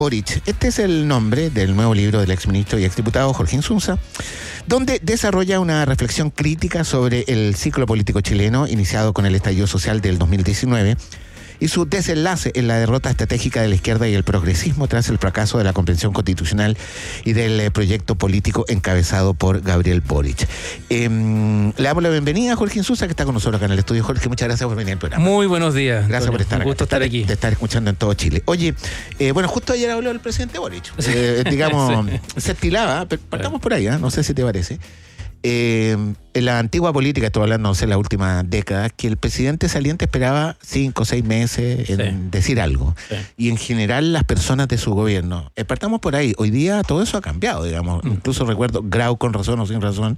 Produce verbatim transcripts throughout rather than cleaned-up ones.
Boric. Este es el nombre del nuevo libro del exministro y exdiputado Jorge Insunza, donde desarrolla una reflexión crítica sobre el ciclo político chileno iniciado con el estallido social del dos mil diecinueve y su desenlace en la derrota estratégica de la izquierda y el progresismo tras el fracaso de la comprensión constitucional y del eh, proyecto político encabezado por Gabriel Boric. Eh, le damos la bienvenida a Jorge Insunza, que está con nosotros acá en el estudio. Jorge, muchas gracias por venir al programa. Muy buenos días, Gracias Antonio. por estar Un gusto acá. estar aquí. De estar escuchando en todo Chile. Oye, eh, bueno, justo ayer habló el presidente Boric. Eh, digamos, sí. Se estilaba, pero partamos por ahí, ¿eh? No sé si te parece. Eh, en la antigua política, estoy hablando, no sé, la última década, que el presidente saliente esperaba cinco o seis meses en sí. decir algo. Sí. Y en general las personas de su gobierno. Eh, partamos por ahí. Hoy día todo eso ha cambiado, digamos. Mm. Incluso recuerdo, Grau, con razón o sin razón,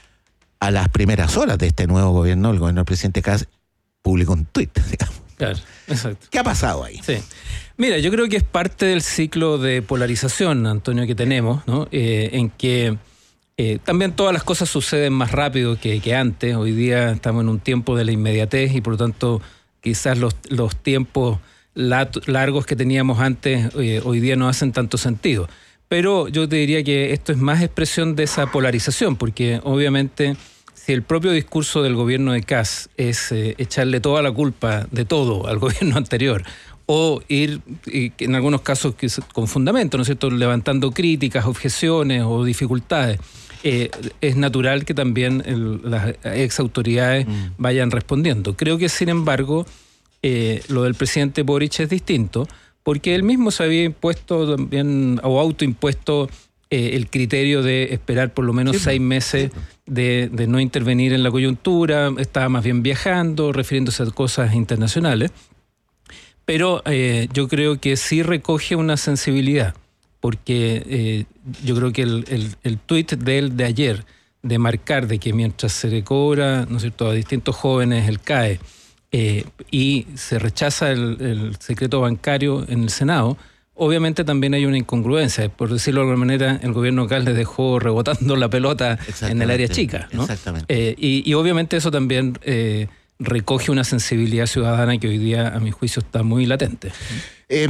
a las primeras horas de este nuevo gobierno, el gobierno del presidente Kast publicó un tuit, digamos. Claro, exacto. ¿Qué ha pasado ahí? Sí. Mira, yo creo que es parte del ciclo de polarización, Antonio, que tenemos, ¿no? Eh, en que Eh, también todas las cosas suceden más rápido que, que antes. Hoy día estamos en un tiempo de la inmediatez y por lo tanto quizás los, los tiempos lat- largos que teníamos antes eh, hoy día no hacen tanto sentido. Pero yo te diría que esto es más expresión de esa polarización, porque obviamente si el propio discurso del gobierno de Kast es eh, echarle toda la culpa de todo al gobierno anterior, o ir, en algunos casos con fundamento, ¿no es cierto?, levantando críticas, objeciones o dificultades. Eh, es natural que también el, las ex autoridades mm. vayan respondiendo. Creo que, sin embargo, eh, lo del presidente Boric es distinto, porque él mismo se había impuesto también, o autoimpuesto, eh, el criterio de esperar por lo menos sí, seis meses sí. de, de no intervenir en la coyuntura, estaba más bien viajando, refiriéndose a cosas internacionales. Pero eh, yo creo que sí recoge una sensibilidad, porque eh, yo creo que el, el, el tuit de él de ayer, de marcar de que mientras se le cobra, ¿no es cierto?, a distintos jóvenes el C A E eh, y se rechaza el, el secreto bancario en el Senado, obviamente también hay una incongruencia. Por decirlo de alguna manera, el gobierno Kast le dejó rebotando la pelota en el área chica, ¿no? Exactamente. Eh, y, y obviamente eso también Eh, recoge una sensibilidad ciudadana que hoy día, a mi juicio, está muy latente. Eh,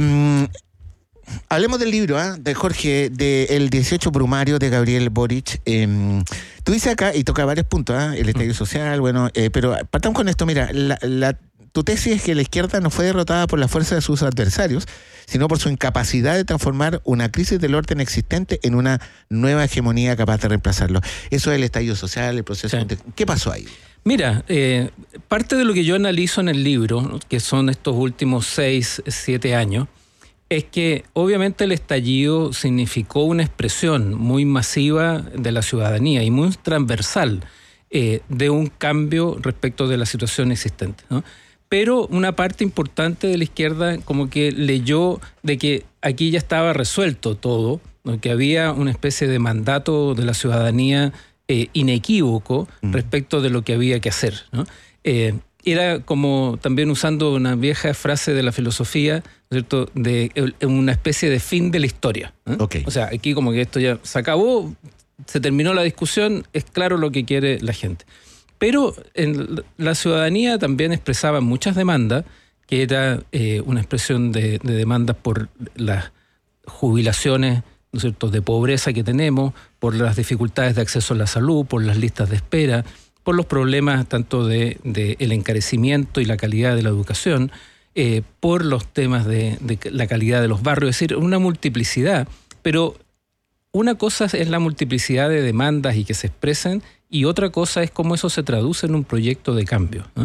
hablemos del libro, ¿eh? de Jorge, de El dieciocho Brumario de Gabriel Boric. Eh, tú dices acá, y toca varios puntos, ¿eh? el estallido social, bueno, eh, pero partamos con esto. Mira, la, la, tu tesis es que la izquierda no fue derrotada por la fuerza de sus adversarios, sino por su incapacidad de transformar una crisis del orden existente en una nueva hegemonía capaz de reemplazarlo. Eso es el estallido social, el proceso... Sí. ¿Qué pasó ahí? Mira, eh, parte de lo que yo analizo en el libro, ¿no?, que son estos últimos seis, siete años, es que obviamente el estallido significó una expresión muy masiva de la ciudadanía y muy transversal eh, de un cambio respecto de la situación existente, ¿no? Pero una parte importante de la izquierda como que leyó de que aquí ya estaba resuelto todo, ¿no?, que había una especie de mandato de la ciudadanía Eh, inequívoco mm. respecto de lo que había que hacer, ¿no? Eh, era como también usando una vieja frase de la filosofía, ¿no es cierto?, de eh, una especie de fin de la historia, ¿eh? Okay. O sea, aquí como que esto ya se acabó, se terminó la discusión, es claro lo que quiere la gente. Pero en la ciudadanía también expresaba muchas demandas, que era eh, una expresión de, de demandas por las jubilaciones, ¿no es cierto?, de pobreza que tenemos, por las dificultades de acceso a la salud, por las listas de espera, por los problemas tanto de, de el encarecimiento y la calidad de la educación, eh, por los temas de, de la calidad de los barrios, es decir, una multiplicidad. Pero una cosa es la multiplicidad de demandas y que se expresen, y otra cosa es cómo eso se traduce en un proyecto de cambio, ¿no?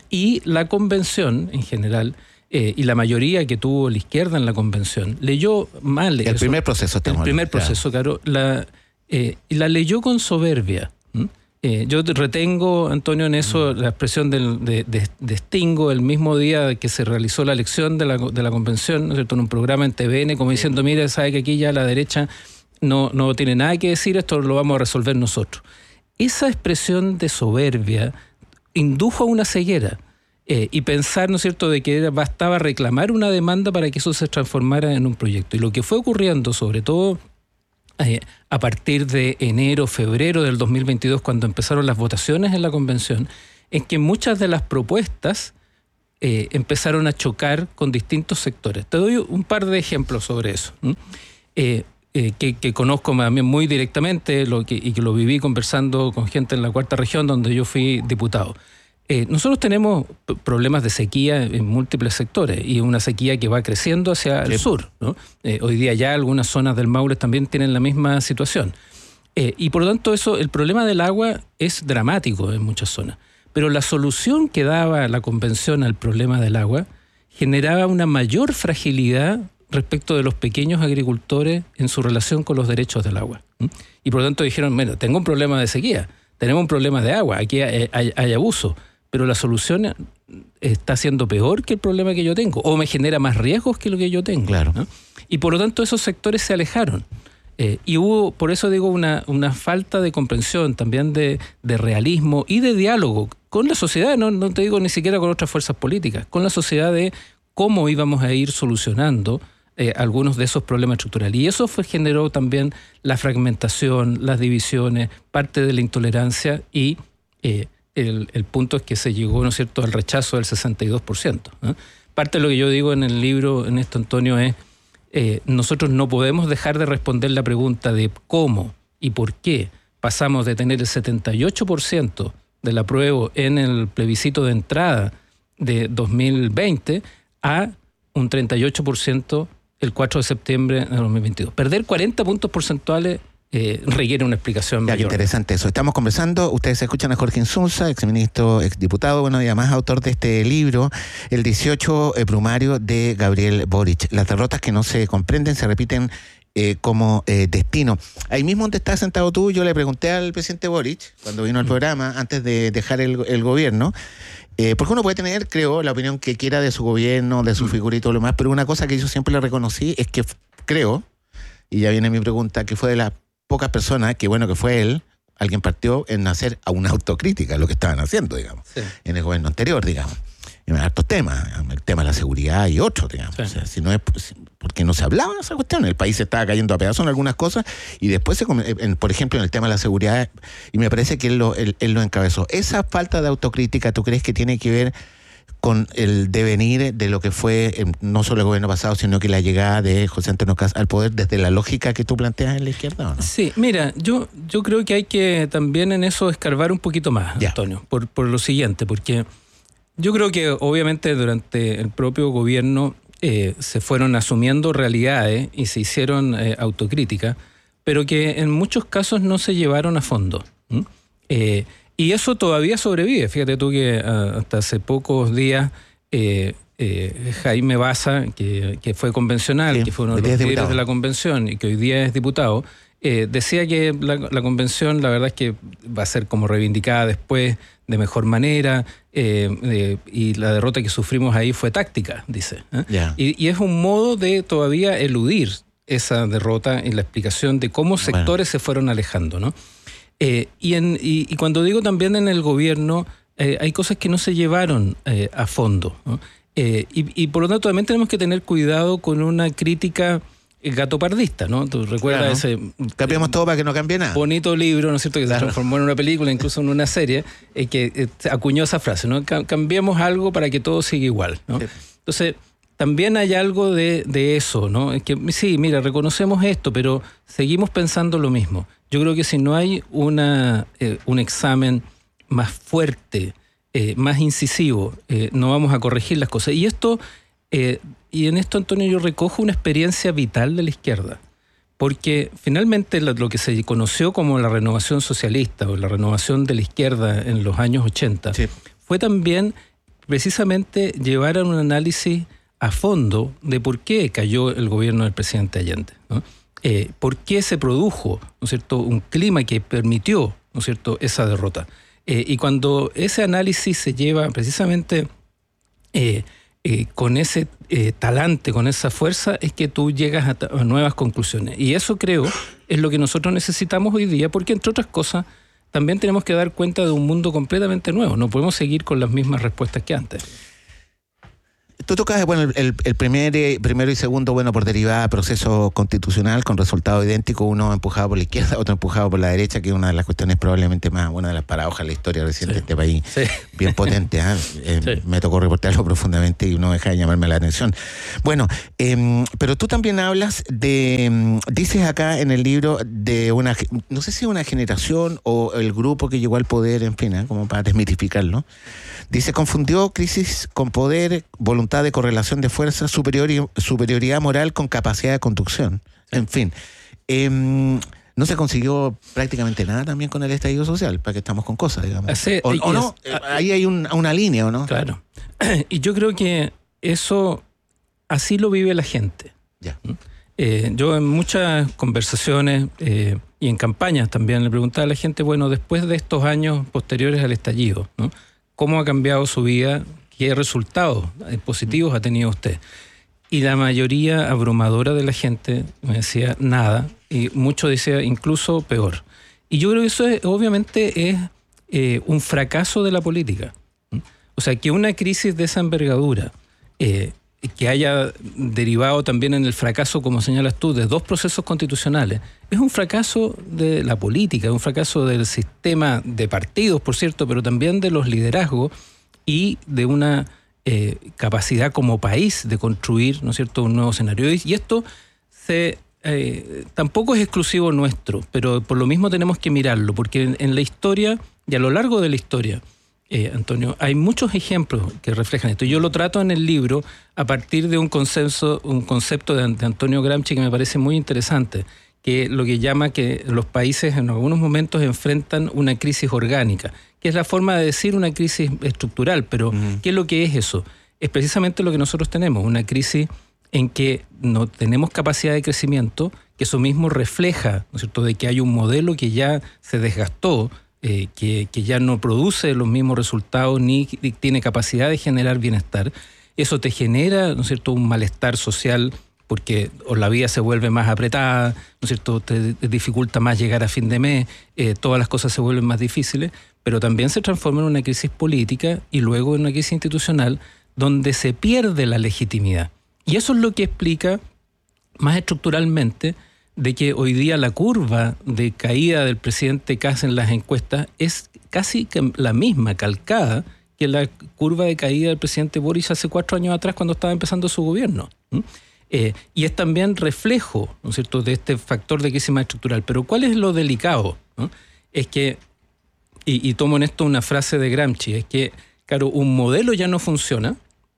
Y la convención, en general, Eh, y la mayoría que tuvo la izquierda en la convención leyó mal el eso, primer proceso el primer proceso, claro, la, eh, y la leyó con soberbia. ¿Mm? Eh, yo retengo, Antonio, en eso mm. la expresión del, de, de, de Stingo el mismo día que se realizó la elección de la, de la convención, ¿no es cierto?, en un programa en T V N, como diciendo, mire, sabe que aquí ya la derecha no, no tiene nada que decir, esto lo vamos a resolver nosotros. Esa expresión de soberbia indujo a una ceguera. Eh, y pensar, ¿no es cierto?, de que era, bastaba reclamar una demanda para que eso se transformara en un proyecto. Y lo que fue ocurriendo, sobre todo eh, a partir de enero, febrero del dos mil veintidós, cuando empezaron las votaciones en la convención, es que muchas de las propuestas eh, empezaron a chocar con distintos sectores. Te doy un par de ejemplos sobre eso. Eh, eh, que, que conozco también muy directamente lo que, y que lo viví conversando con gente en la Cuarta Región, donde yo fui diputado. Eh, nosotros tenemos p- problemas de sequía en múltiples sectores y una sequía que va creciendo hacia el sí. sur, ¿no? Eh, hoy día ya algunas zonas del Maule también tienen la misma situación. Eh, y por lo tanto eso, el problema del agua es dramático en muchas zonas. Pero la solución que daba la Convención al problema del agua generaba una mayor fragilidad respecto de los pequeños agricultores en su relación con los derechos del agua. ¿Mm? Y por lo tanto dijeron, bueno, tengo un problema de sequía, tenemos un problema de agua, aquí hay, hay, hay abuso, pero la solución está siendo peor que el problema que yo tengo, o me genera más riesgos que lo que yo tengo. Claro. ¿No? Y por lo tanto esos sectores se alejaron. Eh, y hubo, por eso digo, una, una falta de comprensión, también de, de realismo y de diálogo con la sociedad, no, no te digo ni siquiera con otras fuerzas políticas, con la sociedad de cómo íbamos a ir solucionando eh, algunos de esos problemas estructurales. Y eso fue, generó también la fragmentación, las divisiones, parte de la intolerancia y eh, el, el punto es que se llegó, ¿no es cierto?, al rechazo del sesenta y dos por ciento. ¿eh? Parte de lo que yo digo en el libro, en esto, Antonio, es Eh, nosotros no podemos dejar de responder la pregunta de cómo y por qué pasamos de tener el setenta y ocho por ciento del apruebo en el plebiscito de entrada de dos mil veinte a un treinta y ocho por ciento el cuatro de septiembre de dos mil veintidós. Perder cuarenta puntos porcentuales eh, requiere una explicación ya, mayor. Qué interesante eso. Estamos conversando, ustedes escuchan a Jorge Insunza, exministro, exdiputado, bueno, y además autor de este libro, El dieciocho eh, Brumario de Gabriel Boric. Las derrotas que no se comprenden se repiten eh, como eh, destino. Ahí mismo donde estás sentado tú, yo le pregunté al presidente Boric, cuando vino al programa, antes de dejar el, el gobierno, Eh, porque uno puede tener, creo, la opinión que quiera de su gobierno, de su figura y todo lo demás, pero una cosa que yo siempre le reconocí es que creo, y ya viene mi pregunta, que fue de las pocas personas, que bueno que fue él, alguien partió en hacer a una autocrítica de lo que estaban haciendo, digamos, sí. en el gobierno anterior, digamos. Y en hartos temas, el tema de la seguridad y otros, digamos. Sí. O sea, si no es porque no se hablaba de esa cuestión, el país se estaba cayendo a pedazos en algunas cosas y después, se, en, por ejemplo, en el tema de la seguridad, y me parece que él lo, él, él lo encabezó. Esa falta de autocrítica, ¿tú crees que tiene que ver con el devenir de lo que fue eh, no solo el gobierno pasado, sino que la llegada de José Antonio Kast al poder desde la lógica que tú planteas en la izquierda, ¿o no? Sí, mira, yo, yo creo que hay que también en eso escarbar un poquito más, ya. Antonio, por, por lo siguiente, porque yo creo que obviamente durante el propio gobierno eh, se fueron asumiendo realidades y se hicieron eh, autocríticas, pero que en muchos casos no se llevaron a fondo. ¿Mm? Eh, y eso todavía sobrevive. Fíjate tú que uh, hasta hace pocos días eh, eh, Jaime Baza, que, que fue convencional, sí, que fue uno de los líderes de la convención y que hoy día es diputado, eh, decía que la, la convención, la verdad es que va a ser como reivindicada después de mejor manera, eh, eh, y la derrota que sufrimos ahí fue táctica, dice. ¿eh? Yeah. Y, y es un modo de todavía eludir esa derrota en la explicación de cómo sectores bueno. se fueron alejando, ¿no? Eh, y, en, y, y cuando digo también en el gobierno, eh, hay cosas que no se llevaron eh, a fondo, ¿no? Eh, y, y por lo tanto también tenemos que tener cuidado con una crítica gatopardista, ¿no? ¿Tú recuerdas claro. ese... Cambiamos todo para que no cambie nada. Bonito libro, ¿no es cierto?, que claro. se transformó en una película, incluso en una serie, eh, que eh, acuñó esa frase, ¿no? Cambiemos algo para que todo siga igual, ¿no? Sí. Entonces, también hay algo de, de eso, ¿no? Es que sí, mira, reconocemos esto, pero seguimos pensando lo mismo. Yo creo que si no hay una, eh, un examen más fuerte, eh, más incisivo, eh, no vamos a corregir las cosas. Y esto... Eh, y en esto, Antonio, yo recojo una experiencia vital de la izquierda, porque finalmente lo, lo que se conoció como la renovación socialista o la renovación de la izquierda en los años ochenta sí. fue también precisamente llevar a un análisis a fondo de por qué cayó el gobierno del presidente Allende, ¿no? Eh, por qué se produjo, ¿no es cierto?, un clima que permitió, ¿no es cierto?, esa derrota. Eh, y cuando ese análisis se lleva precisamente... Eh, Eh, con ese eh, talante, con esa fuerza, es que tú llegas a, t- a nuevas conclusiones. Y eso, creo, es lo que nosotros necesitamos hoy día, porque, entre otras cosas, también tenemos que dar cuenta de un mundo completamente nuevo. No podemos seguir con las mismas respuestas que antes. Tú tocas, bueno, el, el primer, primero y segundo, bueno, por derivada proceso constitucional con resultado idéntico, uno empujado por la izquierda, otro empujado por la derecha, que es una de las cuestiones probablemente más, una de las paradojas de la historia reciente de sí. este país, sí. bien potente. ¿eh? Eh, sí. Me tocó reportarlo profundamente y no deja de llamarme la atención. Bueno, eh, pero tú también hablas de, dices acá en el libro, de una, no sé si una generación o el grupo que llegó al poder, en fin, ¿eh? como para desmitificarlo. Dice, confundió crisis con poder, voluntad de correlación de fuerzas, superior, superioridad moral con capacidad de conducción. En fin, eh, no se consiguió prácticamente nada también con el estallido social, para que estamos con cosas, digamos. Así, o, o no, es, ahí hay un, una línea, ¿o no? Claro. Y yo creo que eso, así lo vive la gente. Ya. Eh, yo en muchas conversaciones eh, y en campañas también le preguntaba a la gente, bueno, después de estos años posteriores al estallido, ¿no? ¿Cómo ha cambiado su vida? ¿Qué resultados positivos ha tenido usted? Y la mayoría abrumadora de la gente me decía nada, y muchos decía incluso peor. Y yo creo que eso es, obviamente es eh, un fracaso de la política. O sea, que una crisis de esa envergadura, eh, que haya derivado también en el fracaso, como señalas tú, de dos procesos constitucionales, es un fracaso de la política, es un fracaso del sistema de partidos, por cierto, pero también de los liderazgos y de una eh, capacidad como país de construir, ¿no es cierto?, un nuevo escenario. Y esto se, eh, tampoco es exclusivo nuestro, pero por lo mismo tenemos que mirarlo, porque en, en la historia y a lo largo de la historia, Eh, Antonio, hay muchos ejemplos que reflejan esto. Yo lo trato en el libro a partir de un consenso, un concepto de, de Antonio Gramsci que me parece muy interesante, que lo que llama que los países en algunos momentos enfrentan una crisis orgánica, que es la forma de decir una crisis estructural, pero uh-huh. ¿qué es lo que es eso? Es precisamente lo que nosotros tenemos, una crisis en que no tenemos capacidad de crecimiento, que eso mismo refleja, ¿no es cierto?, de que hay un modelo que ya se desgastó, Eh, que, que ya no produce los mismos resultados ni tiene capacidad de generar bienestar. Eso te genera, ¿no es cierto?, un malestar social porque o la vida se vuelve más apretada, ¿no es cierto?, te, te dificulta más llegar a fin de mes, eh, todas las cosas se vuelven más difíciles, pero también se transforma en una crisis política y luego en una crisis institucional donde se pierde la legitimidad. Y eso es lo que explica más estructuralmente de que hoy día la curva de caída del presidente Kast en las encuestas es casi la misma, calcada, que la curva de caída del presidente Boric hace cuatro años atrás cuando estaba empezando su gobierno. ¿Mm? Eh, y es también reflejo, ¿no es cierto?, de este factor de crisis más estructural. Pero ¿cuál es lo delicado? ¿No? Es que, y, y tomo en esto una frase de Gramsci, es que, claro, un modelo ya no funciona,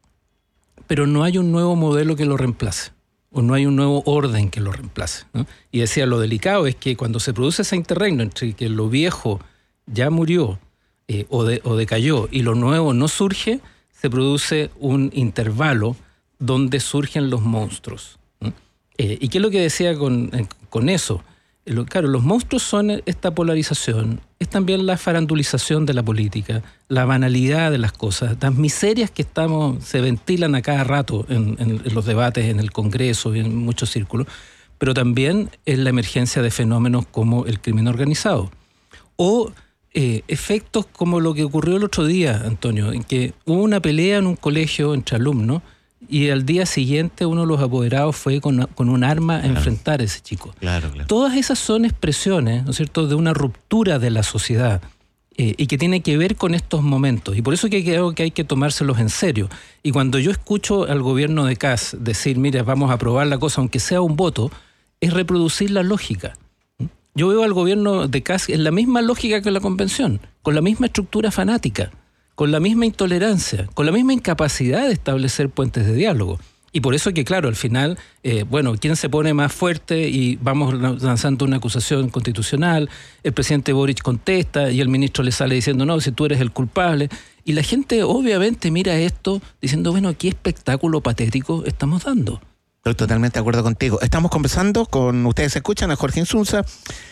pero no hay un nuevo modelo que lo reemplace. O no hay un nuevo orden que lo reemplace, ¿no? Y decía, lo delicado es que cuando se produce ese interregno entre que lo viejo ya murió eh, o, de, o decayó y lo nuevo no surge, se produce un intervalo donde surgen los monstruos, ¿no? Eh, ¿Y qué es lo que decía con, eh, con eso? Eh, lo, claro, los monstruos son esta polarización, es también la farandulización de la política, la banalidad de las cosas, las miserias que estamos se ventilan a cada rato en, en, en los debates, en el Congreso y en muchos círculos, pero también es la emergencia de fenómenos como el crimen organizado. O eh, efectos como lo que ocurrió el otro día, Antonio, en que hubo una pelea en un colegio entre alumnos y al día siguiente uno de los apoderados fue con, con un arma a claro. enfrentar a ese chico. Claro, claro. Todas esas son expresiones, ¿no es cierto?, de una ruptura de la sociedad eh, y que tiene que ver con estos momentos. Y por eso que creo que hay que tomárselos en serio. Y cuando yo escucho al gobierno de Kast decir, mira, vamos a aprobar la cosa, aunque sea un voto, es reproducir la lógica. Yo veo al gobierno de Kast en la misma lógica que la convención, con la misma estructura fanática, con la misma intolerancia, con la misma incapacidad de establecer puentes de diálogo. Y por eso que, claro, al final, eh, bueno, ¿quién se pone más fuerte? Y vamos lanzando una acusación constitucional, el presidente Boric contesta y el ministro le sale diciendo, no, si tú eres el culpable. Y la gente obviamente mira esto diciendo, bueno, ¿qué espectáculo patético estamos dando? Estoy totalmente de acuerdo contigo. Estamos conversando con, ustedes escuchan, a Jorge Insunza,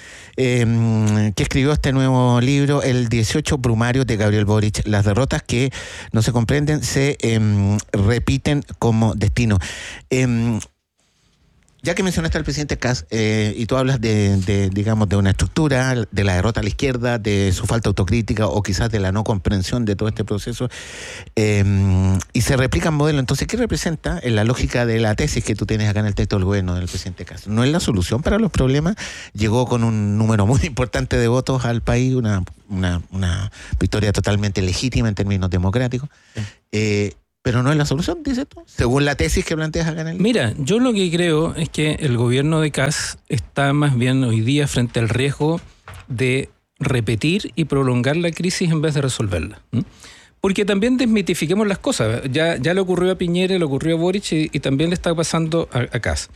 Eh, que escribió este nuevo libro, El dieciocho Brumario de Gabriel Boric. Las derrotas que no se comprenden se eh, repiten como destino. Eh, ya que mencionaste al presidente Kast, eh, y tú hablas de, de, digamos, de una estructura, de la derrota a la izquierda, de su falta de autocrítica o quizás de la no comprensión de todo este proceso, eh, y se replican modelos. Entonces, ¿qué representa en la lógica de la tesis que tú tienes acá en el texto del gobierno del presidente Kast? ¿No es la solución para los problemas? Llegó con un número muy importante de votos al país, una, una, una victoria totalmente legítima en términos democráticos. Sí. Eh, Pero no es la solución, dices tú, según la tesis que planteas acá en el... Mira, yo lo que creo es que el gobierno de Kast está más bien hoy día frente al riesgo de repetir y prolongar la crisis en vez de resolverla. ¿Mm? Porque también desmitifiquemos las cosas. Ya, ya le ocurrió a Piñera, le ocurrió a Boric y, y también le está pasando a, a Kast.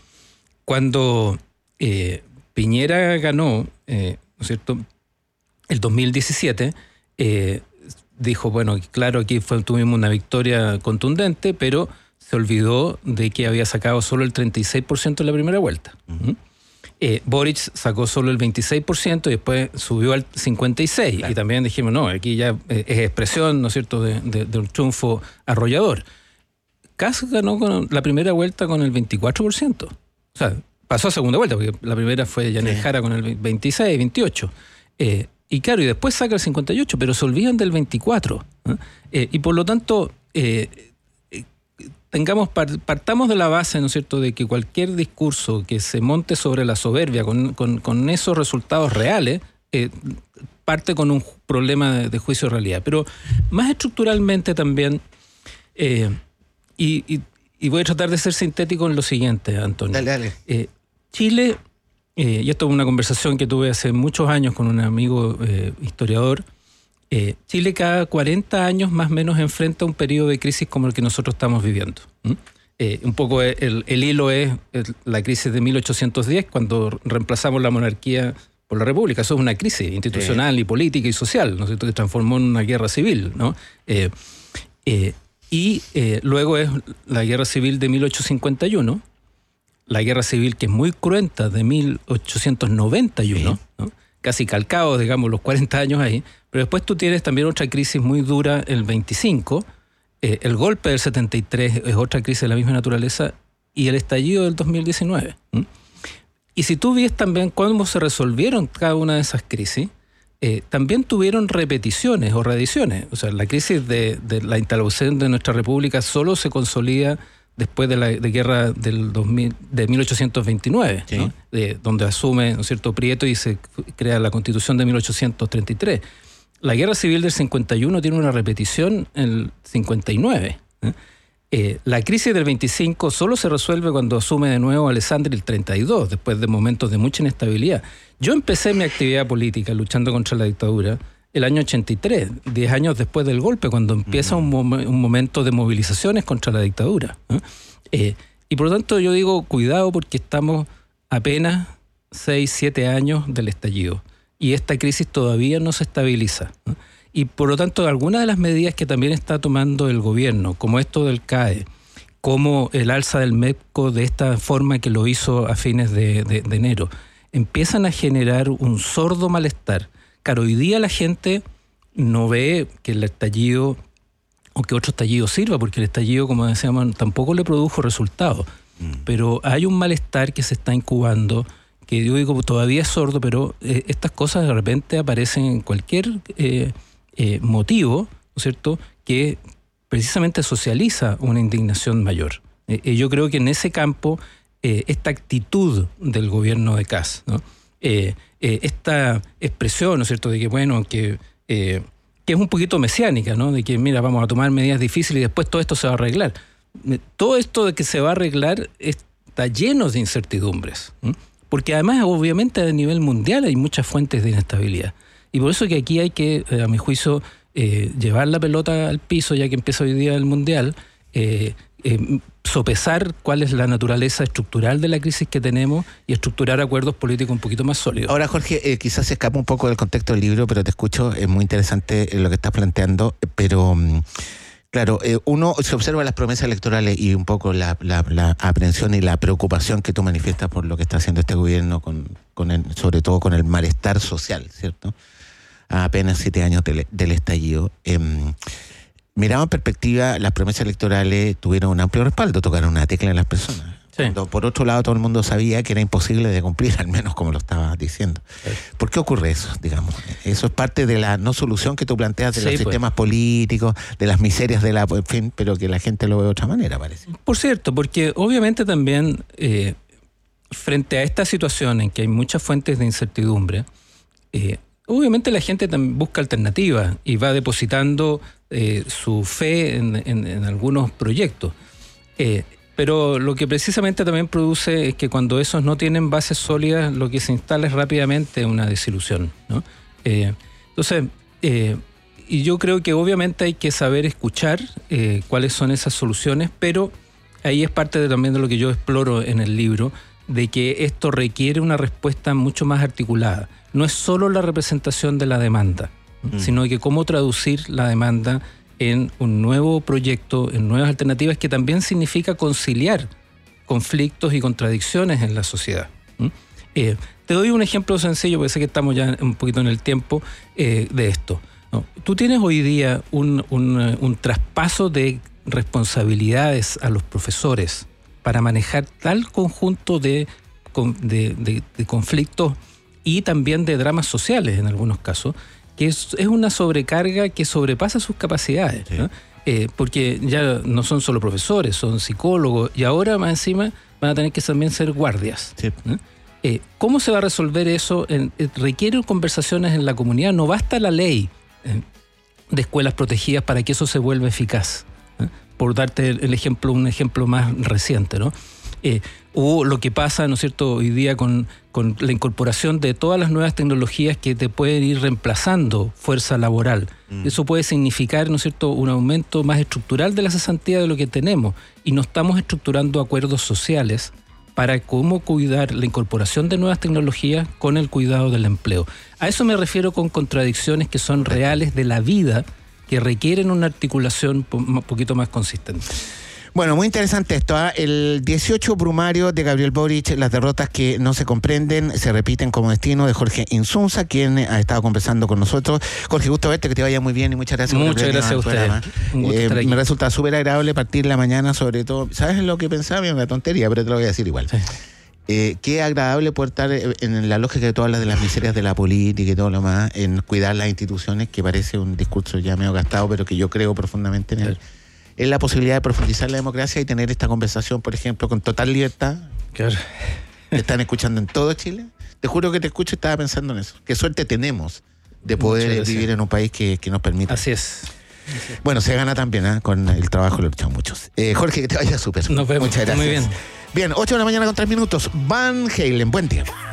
Cuando eh, Piñera ganó, eh, ¿no es cierto?, el dos mil diecisiete, eh, dijo, bueno, claro, aquí fue, tuvimos una victoria contundente, pero se olvidó de que había sacado solo el treinta y seis por ciento en la primera vuelta. Uh-huh. eh, Boric sacó solo el veintiséis por ciento y después subió al cincuenta y seis por ciento. Claro. Y también dijimos, no, aquí ya es expresión, ¿no es cierto?, de, de, de un triunfo arrollador. Kast ganó con la primera vuelta con el veinticuatro por ciento. O sea, pasó a segunda vuelta, porque la primera fue Yanel sí. Jara con el veintiséis, veintiocho. Eh, Y claro, y después saca el cincuenta y ocho, pero se olvidan del veinticuatro. ¿eh? Eh, y por lo tanto, eh, eh, tengamos partamos de la base, ¿no es cierto?, de que cualquier discurso que se monte sobre la soberbia con, con, con esos resultados reales, eh, parte con un problema de, de juicio de realidad. Pero más estructuralmente también, eh, y, y, y voy a tratar de ser sintético en lo siguiente, Antonio. Dale, dale. Eh, Chile... Eh, y esto es una conversación que tuve hace muchos años con un amigo eh, historiador. Eh, Chile cada cuarenta años más o menos enfrenta un periodo de crisis como el que nosotros estamos viviendo. ¿Mm? Eh, un poco el, el hilo es el, la crisis de mil ochocientos diez, cuando reemplazamos la monarquía por la república. Eso es una crisis institucional sí. y política y social, ¿no es cierto?, que transformó en una guerra civil, ¿no? Eh, eh, y eh, luego es la guerra civil de mil ochocientos cincuenta y uno, la guerra civil que es muy cruenta de mil ochocientos noventa y uno, sí. ¿no?, casi calcado, digamos, los cuarenta años ahí, pero después tú tienes también otra crisis muy dura, el veinticinco, eh, el golpe del setenta y tres es otra crisis de la misma naturaleza, y el estallido del dos mil diecinueve. ¿Mm? Y si tú ves también cómo se resolvieron cada una de esas crisis, eh, también tuvieron repeticiones o reediciones. O sea, la crisis de, de la instalación de nuestra república solo se consolida después de la de guerra del dos mil, de mil ochocientos veintinueve, sí. ¿no? de, donde asume, ¿no es cierto?, Prieto y se crea la Constitución de mil ochocientos treinta y tres. La guerra civil del cincuenta y uno tiene una repetición en el cincuenta y nueve. ¿eh? Eh, la crisis del veinticinco solo se resuelve cuando asume de nuevo Alessandri el treinta y dos, después de momentos de mucha inestabilidad. Yo empecé mi actividad política luchando contra la dictadura el año ochenta y tres, diez años después del golpe, cuando empieza un, mom- un momento de movilizaciones contra la dictadura. ¿eh? Eh, y por lo tanto yo digo, cuidado, porque estamos apenas seis, siete años del estallido y esta crisis todavía no se estabiliza. ¿eh? Y por lo tanto, algunas de las medidas que también está tomando el gobierno, como esto del C A E, como el alza del MEPCO de esta forma que lo hizo a fines de, de, de enero, empiezan a generar un sordo malestar. Claro, hoy día la gente no ve que el estallido o que otro estallido sirva, porque el estallido, como decíamos, tampoco le produjo resultados. Mm. Pero hay un malestar que se está incubando, que yo digo todavía es sordo, pero eh, estas cosas de repente aparecen en cualquier eh, eh, motivo, ¿no es cierto?, que precisamente socializa una indignación mayor. Eh, eh, yo creo que en ese campo, eh, esta actitud del gobierno de Kast, ¿no?, eh, eh, esta expresión, ¿no es cierto?, de que, bueno, que, eh, que es un poquito mesiánica, ¿no?, de que, mira, vamos a tomar medidas difíciles y después todo esto se va a arreglar. Todo esto de que se va a arreglar está lleno de incertidumbres, ¿sí? Porque además, obviamente, a nivel mundial hay muchas fuentes de inestabilidad. Y por eso que aquí hay que, a mi juicio, eh, llevar la pelota al piso, ya que empieza hoy día el Mundial, eh, eh, sopesar cuál es la naturaleza estructural de la crisis que tenemos y estructurar acuerdos políticos un poquito más sólidos. Ahora, Jorge, eh, quizás se escapa un poco del contexto del libro, pero te escucho, es muy interesante lo que estás planteando, pero... Claro, eh, uno se observa las promesas electorales y un poco la, la, la aprehensión y la preocupación que tú manifiestas por lo que está haciendo este gobierno, con, con el, sobre todo con el malestar social, ¿cierto? A apenas siete años del, del estallido. Eh, mirado en perspectiva, las promesas electorales tuvieron un amplio respaldo, tocaron una tecla en las personas. Sí. Sí. Cuando por otro lado todo el mundo sabía que era imposible de cumplir, al menos como lo estabas diciendo. Sí. ¿Por qué ocurre eso, digamos? Eso es parte de la no solución que tú planteas de sí, los pues. sistemas políticos, de las miserias de la... En fin, pero que la gente lo ve de otra manera, parece. Por cierto, porque obviamente también eh, frente a esta situación en que hay muchas fuentes de incertidumbre, eh, obviamente la gente también busca alternativas y va depositando eh, su fe en, en, en algunos proyectos. Eh, Pero lo que precisamente también produce es que cuando esos no tienen bases sólidas, lo que se instala es rápidamente una desilusión, ¿no? Eh, entonces, eh, y yo creo que obviamente hay que saber escuchar eh, cuáles son esas soluciones, pero ahí es parte de, también de lo que yo exploro en el libro, de que esto requiere una respuesta mucho más articulada. No es solo la representación de la demanda, mm. sino que cómo traducir la demanda en un nuevo proyecto, en nuevas alternativas, que también significa conciliar conflictos y contradicciones en la sociedad. ¿Mm? Eh, te doy un ejemplo sencillo, porque sé que estamos ya un poquito en el tiempo eh, de esto, ¿no? Tú tienes hoy día un, un, un traspaso de responsabilidades a los profesores para manejar tal conjunto de, de, de, de conflictos y también de dramas sociales en algunos casos, que es, es una sobrecarga que sobrepasa sus capacidades, sí. ¿no? Eh, porque ya no son solo profesores, son psicólogos, y ahora más encima van a tener que también ser guardias. Sí. ¿no? Eh, ¿Cómo se va a resolver eso? En, eh, requiere conversaciones en la comunidad, no basta la ley eh, de escuelas protegidas para que eso se vuelva eficaz. ¿no? Por darte el ejemplo, un ejemplo más reciente, ¿no? Eh, o lo que pasa, ¿no es cierto?, hoy día con, con la incorporación de todas las nuevas tecnologías que te pueden ir reemplazando fuerza laboral. Mm. Eso puede significar, ¿no es cierto?, un aumento más estructural de la cesantía de lo que tenemos, y no estamos estructurando acuerdos sociales para cómo cuidar la incorporación de nuevas tecnologías con el cuidado del empleo. A eso me refiero con contradicciones que son reales de la vida, que requieren una articulación un poquito más consistente. Bueno, muy interesante esto, ¿eh? El dieciocho Brumario de Gabriel Boric, las derrotas que no se comprenden, se repiten como destino, de Jorge Insunza, quien ha estado conversando con nosotros. Jorge, gusto verte, que te vaya muy bien y muchas gracias. Muchas por gracias a ustedes. Eh, me resulta súper agradable partir la mañana, sobre todo, ¿sabes lo que pensaba? Una tontería, pero te lo voy a decir igual. Sí. Eh, qué agradable poder estar en la lógica de todas las de las miserias de la política y todo lo más, en cuidar las instituciones, que parece un discurso ya medio gastado, pero que yo creo profundamente en él. Sí. Es la posibilidad de profundizar la democracia y tener esta conversación, por ejemplo, con total libertad. Claro. Te están escuchando en todo Chile. Te juro que te escucho y estaba pensando en eso. Qué suerte tenemos de poder vivir en un país que, que nos permite. Así es. Así es. Bueno, se gana también, ¿eh? Con el trabajo lo luchan muchos. Eh, Jorge, que te vaya súper. Nos vemos. Muchas gracias. Muy bien. Bien, ocho de la mañana con tres minutos. Van Halen, buen día.